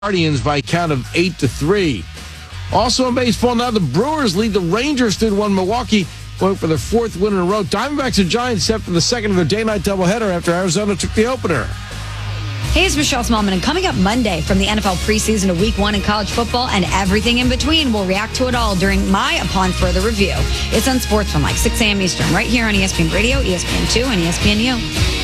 Guardians by a count of 8-3. Also in baseball now, the Brewers lead the Rangers 3-1 Milwaukee, going for their fourth win in a row. Diamondbacks and Giants set for the second of their day-night doubleheader after Arizona took the opener. Hey, it's Michelle Smallman, and coming up Monday from the NFL preseason to Week 1 in college football and everything in between, we'll react to it all during my Upon Further Review. It's on Sports from 6 a.m. Eastern, right here on ESPN Radio, ESPN2, and ESPNU.